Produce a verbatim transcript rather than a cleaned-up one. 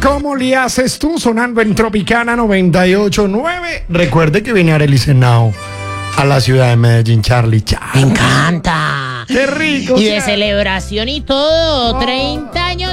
¿Cómo le haces tú? Sonando en Tropicana noventa y ocho punto nueve. Recuerde que viene Arely Senao a la ciudad de Medellín, Charlie. Charlie. Me encanta. ¡Qué rico! Y de Charlie. celebración y todo. treinta años